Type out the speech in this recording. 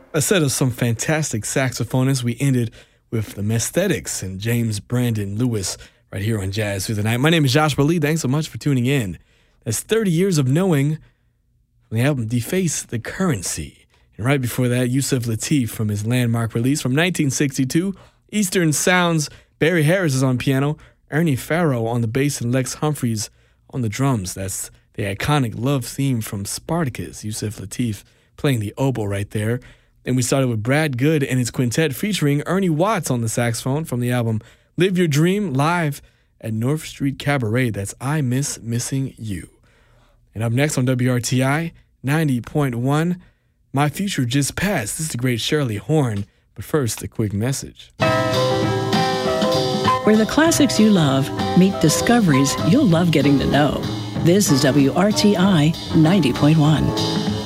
A set of some fantastic saxophonists. We ended with the Mesthetics and James Brandon Lewis right here on Jazz Through the Night. My name is Joshua Lee. Thanks so much for tuning in. That's 30 Years of Knowing from the album Deface the Currency. And right before that, Yusef Lateef from his landmark release from 1962, Eastern Sounds. Barry Harris is on piano, Ernie Farrow on the bass, and Lex Humphreys on the drums. That's the iconic love theme from Spartacus. Yusef Lateef playing the oboe right there. And we started with Brad Good and his quintet featuring Ernie Watts on the saxophone from the album Live Your Dream live at North Street Cabaret. That's I Miss Missing You. And up next on WRTI 90.1, My Future Just Passed. This is the great Shirley Horn. But first, a quick message. Where the classics you love meet discoveries you'll love getting to know. This is WRTI 90.1.